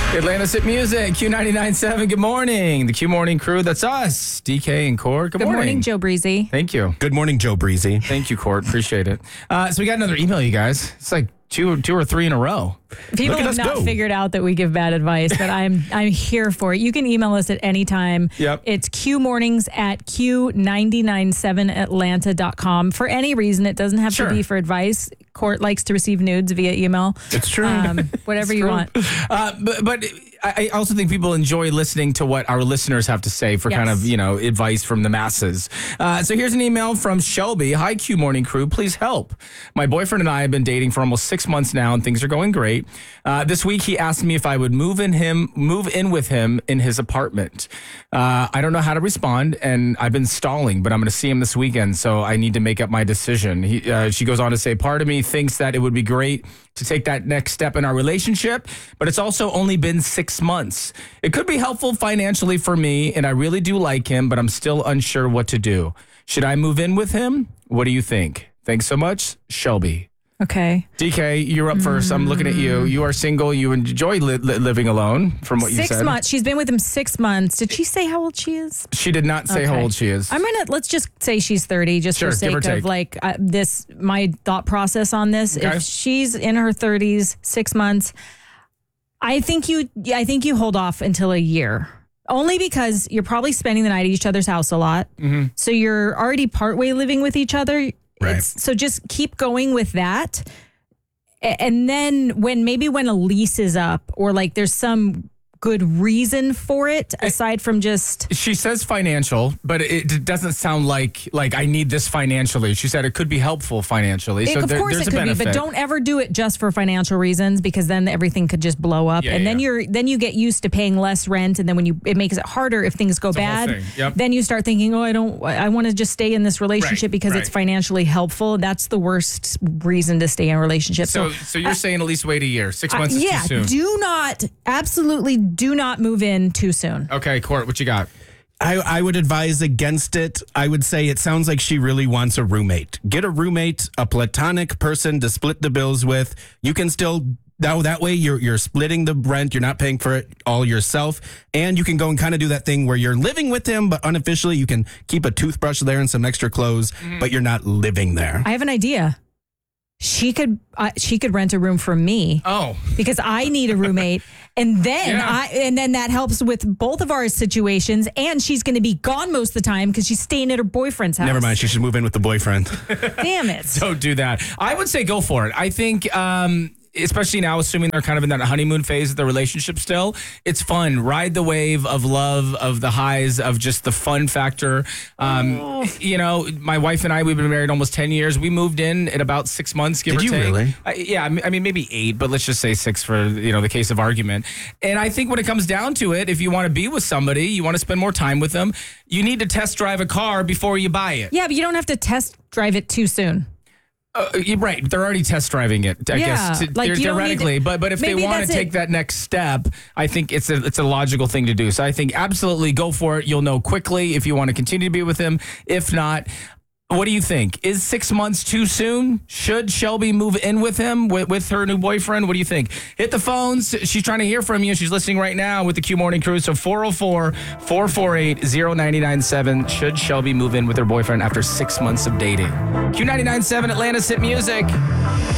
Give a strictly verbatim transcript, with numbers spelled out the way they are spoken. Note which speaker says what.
Speaker 1: Atlanta's Hit Music, Q ninety-nine point seven. Good morning. The Q Morning crew, that's us. D K and Court. Good,
Speaker 2: Good
Speaker 1: morning.
Speaker 2: morning, Joe Breezy.
Speaker 1: Thank you.
Speaker 3: Good morning, Joe Breezy.
Speaker 1: Thank you, Court. Appreciate it. Uh, so we got another email, you guys. It's like two, two or three in a row.
Speaker 2: People
Speaker 3: Look at
Speaker 2: have
Speaker 3: us
Speaker 2: not
Speaker 3: go.
Speaker 2: figured out that we give bad advice, but I'm I'm here for it. You can email us at any time.
Speaker 1: Yep.
Speaker 2: It's qmornings at q nine nine seven atlanta dot com. For any reason, it doesn't have
Speaker 1: Sure.
Speaker 2: to be for advice. Court likes to receive nudes via email.
Speaker 3: It's true.
Speaker 2: Um, whatever you
Speaker 1: true.
Speaker 2: want.
Speaker 1: Uh, but, but I I also think people enjoy listening to what our listeners have to say for
Speaker 2: Yes.
Speaker 1: kind of, you know, advice from the masses. Uh, so here's an email from Shelby. Hi, Q Morning crew. Please help. My boyfriend and I have been dating for almost six months now, and things are going great. Uh, this week, he asked me if I would move in him, move in with him in his apartment. Uh, I don't know how to respond, and I've been stalling, but I'm going to see him this weekend, so I need to make up my decision. He, uh, she goes on to say, part of me thinks that it would be great to take that next step in our relationship, but it's also only been six months. It could be helpful financially for me, and I really do like him, but I'm still unsure what to do. Should I move in with him? What do you think? Thanks so much, Shelby.
Speaker 2: Okay.
Speaker 1: D K, you're up first. I'm looking at you. You are single. You enjoy li- li- living alone, from what you
Speaker 2: Six
Speaker 1: said.
Speaker 2: months. She's been with him six months. Did she say how old she is?
Speaker 1: She did not say how
Speaker 2: Okay.
Speaker 1: old she is.
Speaker 2: I'm gonna let's just say she's thirty, just
Speaker 1: Sure,
Speaker 2: for
Speaker 1: give or
Speaker 2: sake
Speaker 1: take.
Speaker 2: of like uh, this. My thought process on this:
Speaker 1: Okay.
Speaker 2: if she's in her thirties, six months, I think you, I think you hold off until a year. Only because you're probably spending the night at each other's house a lot,
Speaker 1: Mm-hmm.
Speaker 2: so you're already partway living with each other.
Speaker 3: Right.
Speaker 2: It's, so just keep going with that, A- and then when maybe when a lease is up or like there's some good reason for it aside from just.
Speaker 1: She says financial, but it doesn't sound like like I need this financially. She said it could be helpful financially.
Speaker 2: It-
Speaker 1: So
Speaker 2: of
Speaker 1: there-
Speaker 2: course
Speaker 1: there's
Speaker 2: it
Speaker 1: a
Speaker 2: could be,
Speaker 1: benefit.
Speaker 2: but don't ever do it just for financial reasons because then everything could just blow up,
Speaker 1: Yeah,
Speaker 2: and then
Speaker 1: yeah.
Speaker 2: you're then you get used to paying less rent, and then when you it makes it harder if things go
Speaker 1: a whole
Speaker 2: bad.
Speaker 1: thing. Yep.
Speaker 2: Then you start thinking, oh, I don't, I want to just stay in this relationship
Speaker 1: Right,
Speaker 2: because
Speaker 1: right.
Speaker 2: it's financially helpful. That's the worst reason to stay in a relationship.
Speaker 1: So, so you're saying at least wait a year. Six
Speaker 2: uh,
Speaker 1: months is
Speaker 2: yeah,
Speaker 1: too soon.
Speaker 2: do not, absolutely, do not move in too soon.
Speaker 1: Okay, Court, what you got?
Speaker 3: I, I would advise against it. I would say it sounds like she really wants a roommate. Get a roommate, a platonic person to split the bills with. You can still now that way you're you're splitting the rent. You're not paying for it all yourself, and you can go and kind of do that thing where you're living with him, but unofficially you can keep a toothbrush there and some extra clothes, but you're not living there.
Speaker 2: I have an idea. She could, uh, she could rent a room for me.
Speaker 1: Oh,
Speaker 2: Because I need a roommate, and then
Speaker 1: Yeah.
Speaker 2: I and then that helps with both of our situations. And she's going to be gone most of the time because she's staying at her boyfriend's house.
Speaker 3: Never mind. She should move in with the boyfriend.
Speaker 2: Damn it!
Speaker 1: don't do that. I would say go for it. I think, um, especially now, assuming they're kind of in that honeymoon phase of the relationship still, it's fun. Ride the wave of love, of the highs, of just the fun factor. Um,
Speaker 2: Oh.
Speaker 1: You know, my wife and I, we've been married almost ten years. We moved in in about six months, give
Speaker 3: Did
Speaker 1: or
Speaker 3: you
Speaker 1: take.
Speaker 3: really?
Speaker 1: I, yeah, I mean, I mean, maybe eight, but let's just say six for, you know, the case of argument. And I think when it comes down to it, if you want to be with somebody, you want to spend more time with them, you need to test drive a car before you buy it.
Speaker 2: Yeah, but you don't have to test drive it too soon.
Speaker 1: Uh, you're right. They're already test driving it, I
Speaker 2: Yeah,
Speaker 1: guess, t-
Speaker 2: like, you don't need
Speaker 1: theoretically.
Speaker 2: to-
Speaker 1: but but if they
Speaker 2: maybe
Speaker 1: want to
Speaker 2: that's
Speaker 1: take
Speaker 2: it.
Speaker 1: that next step, I think it's a it's a logical thing to do. So I think absolutely go for it. You'll know quickly if you want to continue to be with him. If not, what do you think? Is six months too soon? Should Shelby move in with him, with, with her new boyfriend? What do you think? Hit the phones. She's trying to hear from you. She's listening right now with the Q Morning Crew. So four oh four, four four eight, oh nine nine seven. Should Shelby move in with her boyfriend after six months of dating? Q ninety-nine point seven Atlanta's Hit Music.